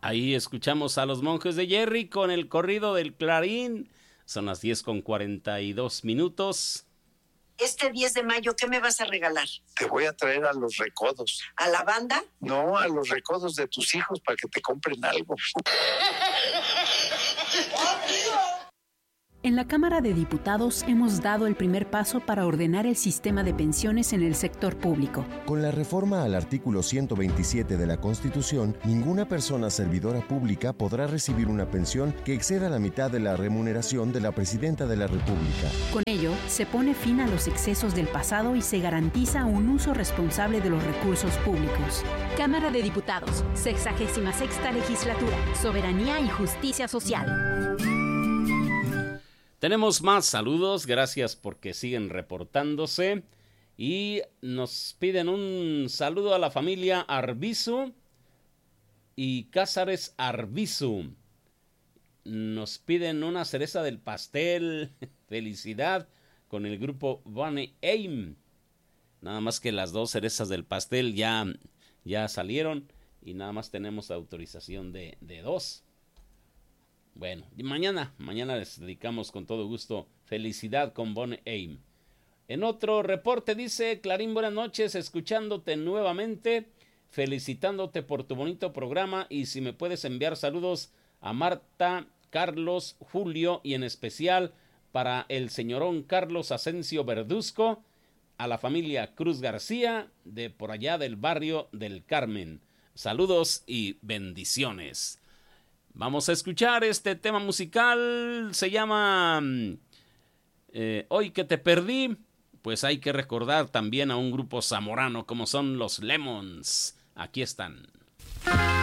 Ahí escuchamos a los Monjes de Jerry con el corrido del Clarín. Son las 10:42. Este 10 de mayo, ¿qué me vas a regalar? Te voy a traer a los recodos. ¿A la banda? No, a los recodos de tus hijos para que te compren algo. En la Cámara de Diputados hemos dado el primer paso para ordenar el sistema de pensiones en el sector público. Con la reforma al artículo 127 de la Constitución, ninguna persona servidora pública podrá recibir una pensión que exceda la mitad de la remuneración de la Presidenta de la República. Con ello, se pone fin a los excesos del pasado y se garantiza un uso responsable de los recursos públicos. Cámara de Diputados, 66ª Legislatura, Soberanía y Justicia Social. Tenemos más saludos, gracias porque siguen reportándose. Y nos piden un saludo a la familia Arbizu y Cázares Arbizu. Nos piden una cereza del pastel, felicidad, con el grupo Bonnie Aim. Nada más que las 2 cerezas del pastel ya salieron y nada más tenemos autorización de 2. Bueno, y mañana les dedicamos con todo gusto Felicidad con Bonnie Aim. En otro reporte dice: Clarín, buenas noches, escuchándote nuevamente, felicitándote por tu bonito programa y si me puedes enviar saludos a Marta, Carlos, Julio y en especial para el señorón Carlos Asensio Verduzco, a la familia Cruz García de por allá del barrio del Carmen. Saludos y bendiciones. Vamos a escuchar este tema musical, se llama Hoy que te perdí. Pues hay que recordar también a un grupo zamorano como son los Lemons. Aquí están.